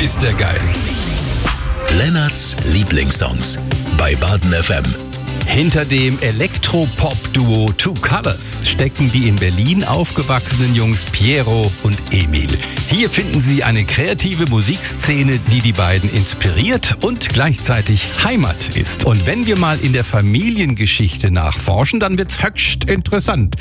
ist der geil. Lennarts Lieblingssongs bei Baden FM. Hinter dem Elektropop-Duo Two Colors stecken die in Berlin aufgewachsenen Jungs Piero und Emil. Hier finden Sie eine kreative Musikszene, die die beiden inspiriert und gleichzeitig Heimat ist. Und wenn wir mal in der Familiengeschichte nachforschen, dann wird's höchst interessant.